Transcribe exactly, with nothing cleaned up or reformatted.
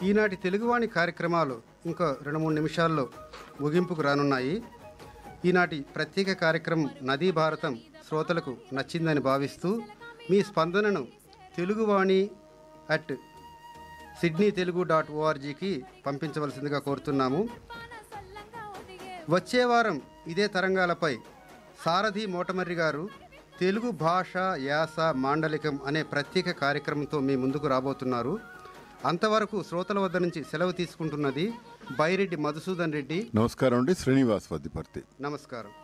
ఈనాటి తెలుగువాణి కార్యక్రమాలు ఇంకా రెండు మూడు నిమిషాల్లో ముగింపుకు రానున్నాయి. ఈనాటి ప్రత్యేక కార్యక్రమం నదీ భారతం శ్రోతలకు నచ్చిందని భావిస్తూ మీ స్పందనను Teluguvani at Sydney Telugu dot ఓఆర్జీకి పంపించవలసిందిగా కోరుతున్నాము. వచ్చే వారం ఇదే తరంగాలపై సారథి మోటమర్రి గారు తెలుగు భాష యాస మాండలికం అనే ప్రత్యేక కార్యక్రమంతో మీ ముందుకు రాబోతున్నారు. అంతవరకు శ్రోతల వద్ద నుంచి సెలవు తీసుకుంటున్నది బైరెడ్డి మధుసూదన్ రెడ్డి. నమస్కారం అండి. శ్రీనివాస్ వద్దిపర్తి. నమస్కారం.